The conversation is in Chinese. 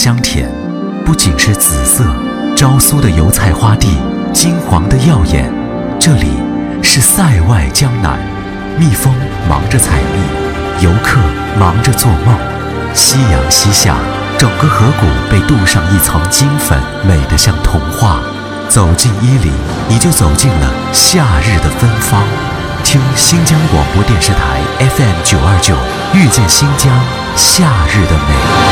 香甜，不仅是紫色，昭苏的油菜花地，金黄的耀眼。这里是塞外江南，蜜蜂忙着采蜜，游客忙着做梦。夕阳西下，整个河谷被镀上一层金粉，美得像童话。走进伊犁，你就走进了夏日的芬芳。听新疆广播电视台 FM 929，遇见新疆夏日的美。